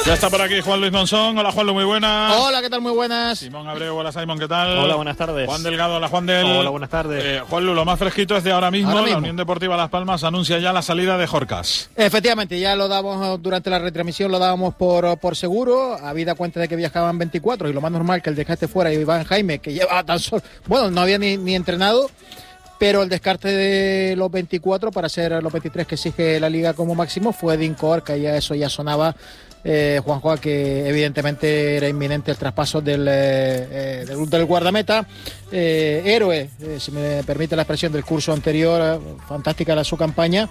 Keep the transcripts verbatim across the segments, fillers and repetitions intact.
Ya está por aquí Juan Luis Monzón. Hola, Juan Luis, muy buenas. Hola, ¿qué tal? Muy buenas. Simón Abreu, hola, Simón, ¿qué tal? Hola, buenas tardes. Juan Delgado, hola, Juan del. Hola, buenas tardes. Eh, Juan Luis, lo más fresquito es de ahora mismo. Ahora mismo. La Unión Deportiva Las Palmas anuncia ya la salida de Jorcas. Efectivamente, ya lo damos durante la retransmisión, lo dábamos por, por seguro, habida cuenta de que viajaban veinticuatro y lo más normal que el desgaste fuera Iván Jaime, que llevaba tan solo, bueno, no había ni, ni entrenado, pero el descarte de los veinticuatro para ser los veintitrés que exige la liga como máximo fue de Incor, que ya eso ya sonaba. Eh, Juanjo, que evidentemente era inminente el traspaso del, eh, del, del guardameta, eh, héroe, eh, si me permite la expresión, del curso anterior, eh, fantástica la su campaña,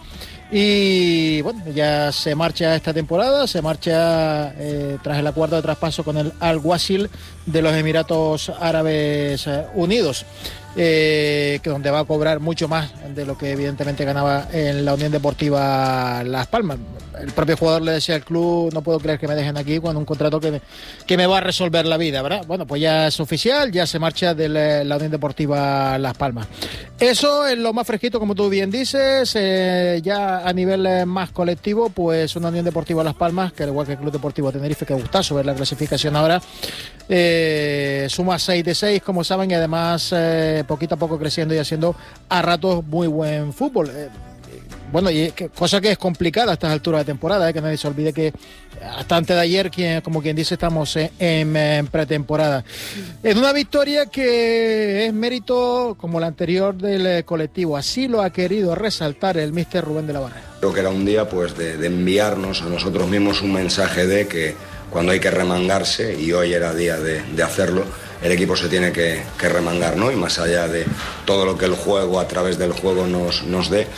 y bueno, ya se marcha esta temporada, se marcha eh, tras el acuerdo de traspaso con el Al Wassil de los Emiratos Árabes Unidos. Eh, que donde va a cobrar mucho más de lo que evidentemente ganaba en la Unión Deportiva Las Palmas. El propio jugador le decía al club: no puedo creer que me dejen aquí con un contrato que me, que me va a resolver la vida, ¿verdad? Bueno, pues ya es oficial, ya se marcha de la, la Unión Deportiva Las Palmas. Eso es lo más fresquito, como tú bien dices. Eh, ya a nivel eh, más colectivo, pues una Unión Deportiva Las Palmas, que al igual que el Club Deportivo Tenerife, que gustazo ver la clasificación ahora, eh, suma seis de seis, como saben, y además eh, poquito a poco creciendo y haciendo a ratos muy buen fútbol. Eh, bueno, y que, cosa que es complicada a estas alturas de temporada, eh, que nadie se olvide que hasta antes de ayer, quien, como quien dice, estamos en, en, en pretemporada. En una victoria que es mérito como la anterior del eh, colectivo, así lo ha querido resaltar el míster Rubén de la Barrera. Creo que era un día pues de, de enviarnos a nosotros mismos un mensaje de que cuando hay que remangarse, y hoy era día de, de hacerlo, el equipo se tiene que, que remangar, ¿no? Y más allá de todo lo que el juego, a través del juego nos, nos dé,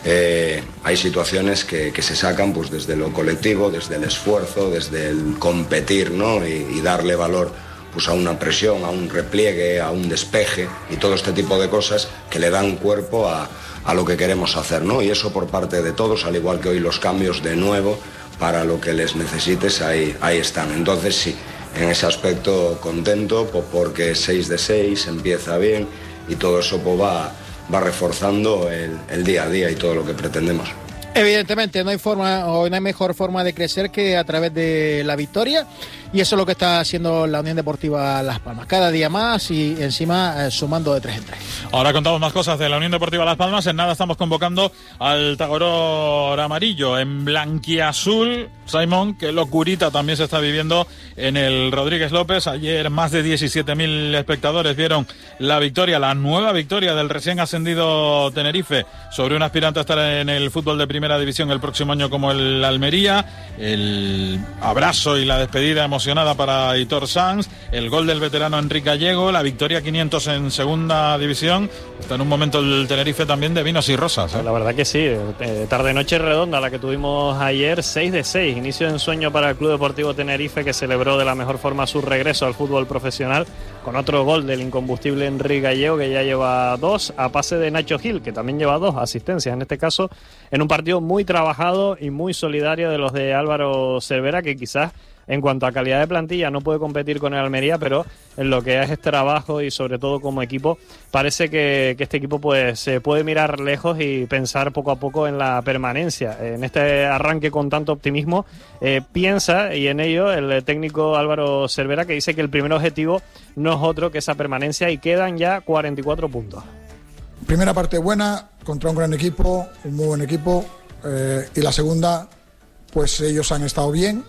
eh, hay situaciones que, que se sacan pues desde lo colectivo, desde el esfuerzo, desde el competir, ¿no? Y, y darle valor pues a una presión, a un repliegue, a un despeje y todo este tipo de cosas que le dan cuerpo a, a lo que queremos hacer, ¿no? Y eso por parte de todos, al igual que hoy los cambios de nuevo, para lo que les necesites, ahí, ahí están. Entonces sí, en ese aspecto contento, pues porque seis de seis empieza bien y todo eso pues va, va reforzando el, el día a día y todo lo que pretendemos. Evidentemente no hay forma o no hay mejor forma de crecer que a través de la victoria, y eso es lo que está haciendo la Unión Deportiva Las Palmas, cada día más y encima eh, sumando de tres en tres. Ahora contamos más cosas de la Unión Deportiva Las Palmas. En nada estamos convocando al Tagoror amarillo en blanquiazul. Simón, qué locurita también se está viviendo en el Rodríguez López. Ayer más de diecisiete mil espectadores vieron la victoria, la nueva victoria del recién ascendido Tenerife sobre un aspirante a estar en el fútbol de primera división el próximo año como el Almería. El abrazo y la despedida emocionada para Aitor Sanz, el gol del veterano Enrique Gallego, la victoria quinientos en segunda división. Está en un momento el Tenerife también de vinos y rosas, ¿eh? La verdad que sí, eh, tarde-noche redonda la que tuvimos ayer, seis de seis, inicio de ensueño para el Club Deportivo Tenerife, que celebró de la mejor forma su regreso al fútbol profesional con otro gol del incombustible Enrique Gallego, que ya lleva dos, a pase de Nacho Gil, que también lleva dos asistencias en este caso, en un partido muy trabajado y muy solidario de los de Álvaro Cervera, que quizás en cuanto a calidad de plantilla no puede competir con el Almería, pero en lo que es trabajo y sobre todo como equipo, parece que, que este equipo pues se puede mirar lejos y pensar poco a poco en la permanencia. En este arranque con tanto optimismo, eh, piensa, y en ello el técnico Álvaro Cervera, que dice que el primer objetivo no es otro que esa permanencia, y quedan ya cuarenta y cuatro puntos. Primera parte buena, contra un gran equipo, un muy buen equipo, eh, y la segunda, pues ellos han estado bien,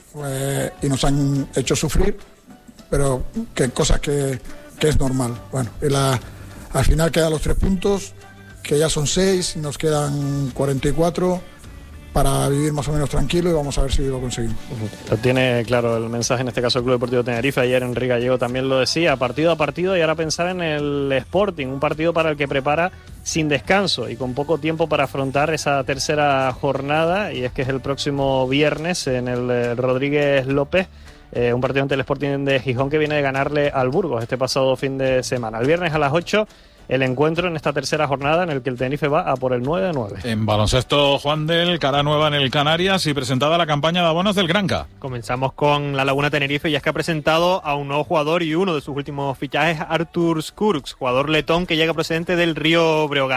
Eh, y nos han hecho sufrir, pero que cosas que, que es normal. Bueno, y la, al final quedan los tres puntos, que ya son seis, nos quedan cuarenta y cuatro para vivir más o menos tranquilo, y vamos a ver si lo conseguimos. Lo tiene claro el mensaje, en este caso el Club Deportivo Tenerife. Ayer Enrique Gallego también lo decía, partido a partido, y ahora pensar en el Sporting, un partido para el que prepara sin descanso y con poco tiempo para afrontar esa tercera jornada, y es que es el próximo viernes en el Rodríguez López, eh, un partido ante el Sporting de Gijón, que viene de ganarle al Burgos este pasado fin de semana. El viernes a las ocho, el encuentro en esta tercera jornada en el que el Tenerife va a por el nueve de nueve. En baloncesto, Juan del, cara nueva en el Canarias y presentada la campaña de abonos del Granca. Comenzamos con la Laguna Tenerife, y es que ha presentado a un nuevo jugador y uno de sus últimos fichajes, Artur Skurks, jugador letón que llega procedente del Río Breogán.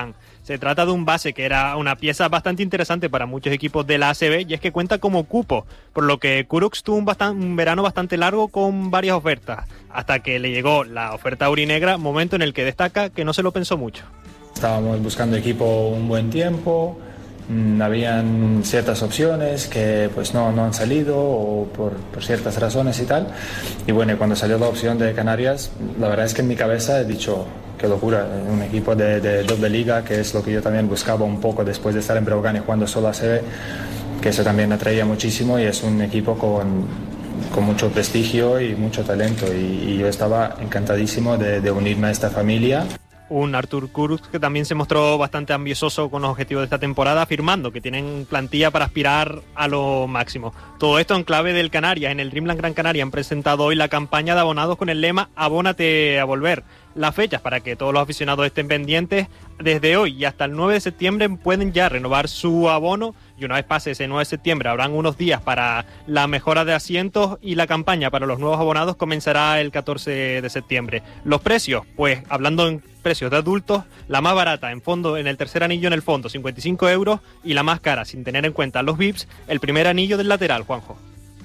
Se trata de un base que era una pieza bastante interesante para muchos equipos de la A C B, y es que cuenta como cupo, por lo que Kurucs tuvo un, bastan- un verano bastante largo con varias ofertas, hasta que le llegó la oferta aurinegra, momento en el que destaca que no se lo pensó mucho. Estábamos buscando equipo un buen tiempo, mmm, habían ciertas opciones que pues no, no han salido o por, por ciertas razones y tal, y bueno, cuando salió la opción de Canarias, la verdad es que en mi cabeza he dicho, qué locura, un equipo de, de doble liga, que es lo que yo también buscaba un poco después de estar en Breogán y jugando solo A C B, que eso también me atraía muchísimo, y es un equipo con, con mucho prestigio y mucho talento, y, y yo estaba encantadísimo de, de unirme a esta familia. Un Artur Kurucs que también se mostró bastante ambicioso con los objetivos de esta temporada, afirmando que tienen plantilla para aspirar a lo máximo. Todo esto en clave del Canarias. En el Dreamland Gran Canaria han presentado hoy la campaña de abonados con el lema Abónate a volver. Las fechas para que todos los aficionados estén pendientes: desde hoy y hasta el nueve de septiembre pueden ya renovar su abono, y una vez pase ese nueve de septiembre habrán unos días para la mejora de asientos, y la campaña para los nuevos abonados comenzará el catorce de septiembre. Los precios, pues hablando en precios de adultos, la más barata en fondo, en el tercer anillo en el fondo, cincuenta y cinco euros, y la más cara, sin tener en cuenta los V I Ps, el primer anillo del lateral, Juanjo.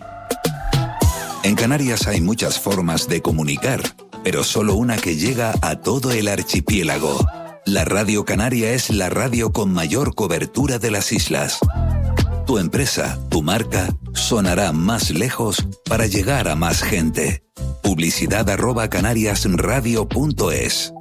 En Canarias hay muchas formas de comunicar, pero solo una que llega a todo el archipiélago. La Radio Canaria es la radio con mayor cobertura de las islas. Tu empresa, tu marca, sonará más lejos para llegar a más gente. Publicidad arroba canariasradio punto es.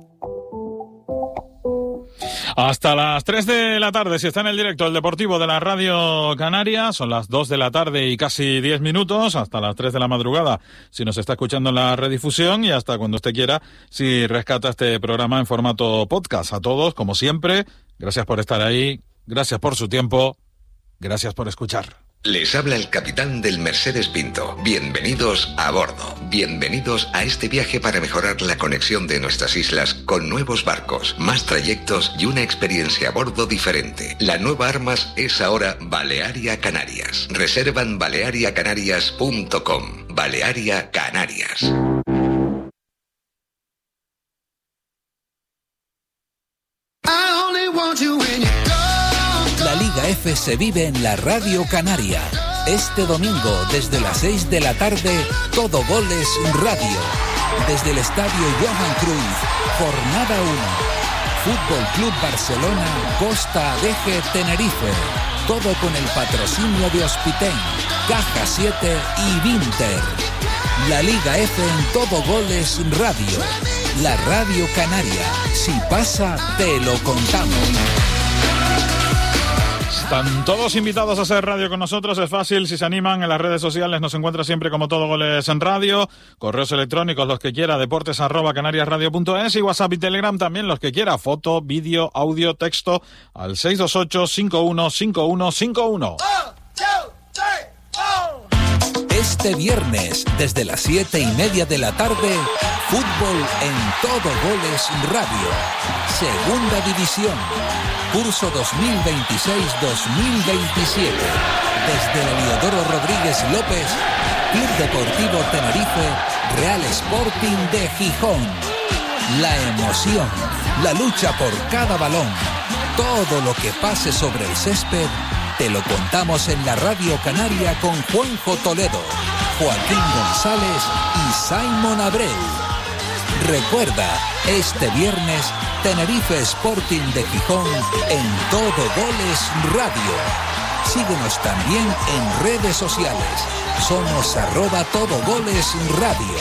Hasta las tres de la tarde, si está en el directo el Deportivo de la Radio Canaria, son las dos de la tarde y casi diez minutos, hasta las tres de la madrugada, si nos está escuchando en la redifusión, y hasta cuando usted quiera, si rescata este programa en formato podcast. A todos, como siempre, gracias por estar ahí, gracias por su tiempo, gracias por escuchar. Les habla el capitán del Mercedes Pinto. Bienvenidos a bordo. Bienvenidos a este viaje para mejorar la conexión de nuestras islas con nuevos barcos, más trayectos y una experiencia a bordo diferente. La nueva Armas es ahora Balearia Canarias. Reserva en balearia canarias punto com. Balearia Canarias. La Liga F se vive en la Radio Canaria. Este domingo, desde las seis de la tarde, Todo Goles Radio. Desde el Estadio Johan Cruyff, Jornada uno. Fútbol Club Barcelona, Costa Adeje, Tenerife. Todo con el patrocinio de Hospiten, Caja siete y Vinter. La Liga F en Todo Goles Radio. La Radio Canaria. Si pasa, te lo contamos. Están todos invitados a hacer radio con nosotros, es fácil, si se animan, en las redes sociales nos encuentra siempre como Todo Goles en Radio, correos electrónicos los que quiera, deportes arroba canariasradio punto es, y WhatsApp y Telegram también los que quiera, foto, vídeo, audio, texto, al seis dos ocho, cinco uno cinco uno cinco uno. Este viernes, desde las siete y media de la tarde, fútbol en Todo Goles Radio, Segunda División. Curso dos mil veintiséis dos mil veintisiete. Desde el Heliodoro Rodríguez López, Club Deportivo Tenerife, Real Sporting de Gijón. La emoción, la lucha por cada balón, todo lo que pase sobre el césped, te lo contamos en la Radio Canaria con Juanjo Toledo, Joaquín González y Simon Abreu. Recuerda, este viernes, Tenerife Sporting de Gijón en Todo Goles Radio. Síguenos también en redes sociales. Somos arroba Todo Goles Radio.